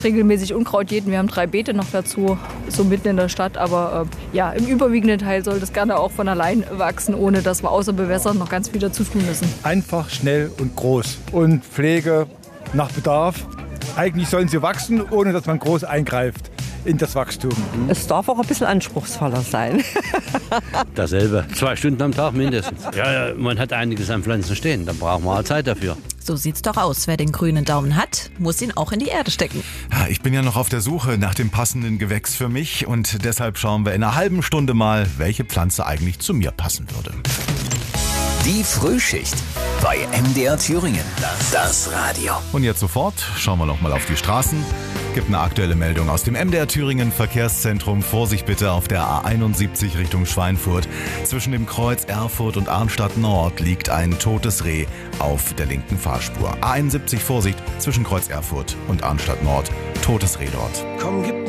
regelmäßig Unkraut jäten. Wir haben 3 Beete noch dazu, so mitten in der Stadt. Aber im überwiegenden Teil soll das gerne auch von allein wachsen, ohne dass wir außer Bewässern noch ganz viel dazu tun müssen. Einfach, schnell und groß. Und Pflege nach Bedarf. Eigentlich sollen sie wachsen, ohne dass man groß eingreift in das Wachstum. Es darf auch ein bisschen anspruchsvoller sein. Dasselbe. 2 Stunden am Tag mindestens. Ja, man hat einiges an Pflanzen stehen, dann braucht man halt Zeit dafür. So sieht's doch aus. Wer den grünen Daumen hat, muss ihn auch in die Erde stecken. Ja, ich bin ja noch auf der Suche nach dem passenden Gewächs für mich und deshalb schauen wir in einer halben Stunde mal, welche Pflanze eigentlich zu mir passen würde. Die Frühschicht bei MDR Thüringen. Das Radio. Und jetzt sofort schauen wir noch mal auf die Straßen. Gibt eine aktuelle Meldung aus dem MDR Thüringen Verkehrszentrum. Vorsicht bitte auf der A71 Richtung Schweinfurt. Zwischen dem Kreuz Erfurt und Arnstadt Nord liegt ein totes Reh auf der linken Fahrspur. A71 Vorsicht zwischen Kreuz Erfurt und Arnstadt Nord. Totes Reh dort. Komm, gib